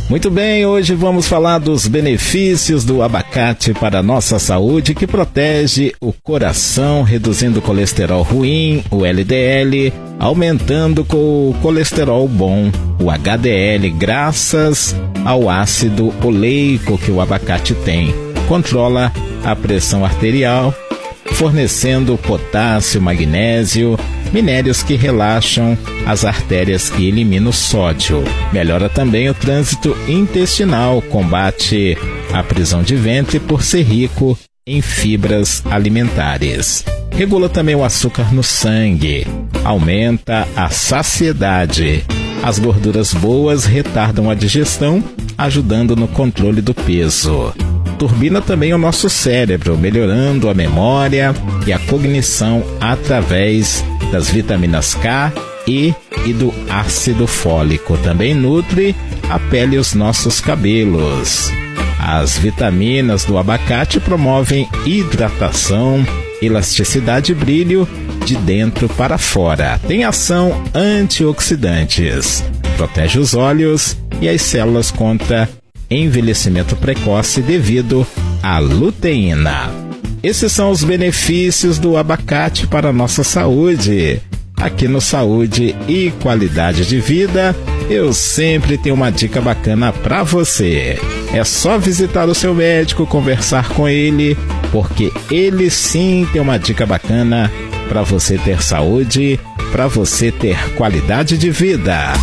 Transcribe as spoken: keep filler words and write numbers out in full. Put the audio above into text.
Muito bem, hoje vamos falar dos benefícios do abacate para a nossa saúde, que protege o coração, reduzindo o colesterol ruim, o L D L, aumentando o colesterol bom, o H D L, graças ao ácido oleico que o abacate tem. Controla a pressão arterial, fornecendo potássio, magnésio, minérios que relaxam as artérias e eliminam o sódio. Melhora também o trânsito intestinal, combate a prisão de ventre por ser rico em fibras alimentares. Regula também o açúcar no sangue, aumenta a saciedade. As gorduras boas retardam a digestão, ajudando no controle do peso. Turbina também o nosso cérebro, melhorando a memória e a cognição através das vitaminas K, E e do ácido fólico. Também nutre a pele e os nossos cabelos. As vitaminas do abacate promovem hidratação, elasticidade e brilho de dentro para fora. Tem ação antioxidantes, protege os olhos e as células contra envelhecimento precoce devido à luteína. Esses são os benefícios do abacate para a nossa saúde. Aqui no Saúde e Qualidade de Vida, eu sempre tenho uma dica bacana para você. É só visitar o seu médico, conversar com ele, porque ele sim tem uma dica bacana para você ter saúde, para você ter qualidade de vida.